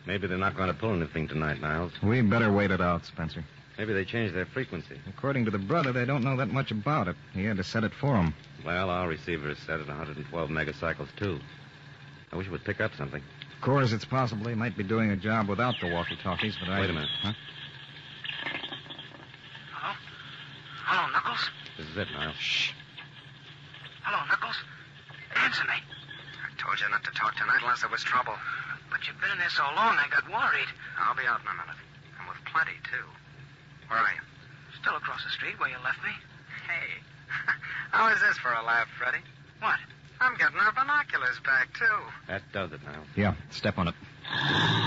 Maybe they're not going to pull anything tonight, Niles. We better wait it out, Spencer. Maybe they changed their frequency. According to the brother, they don't know that much about it. He had to set it for them. Well, our receiver is set at 112 megacycles, too. I wish it would pick up something. Of course, it's possible he might be doing a job without the walkie-talkies, but Wait a minute. Huh? Hello? Hello, Knuckles? This is it, Niles. Shh. Hello, Knuckles? Answer me. I told you not to talk tonight unless there was trouble. But you've been in there so long, I got worried. I'll be out in a minute. And with plenty, too. Where are you? Still across the street where you left me. Hey. How is this for a laugh, Freddie? What? I'm getting our binoculars back, too. That does it, Niles. Yeah, step on it.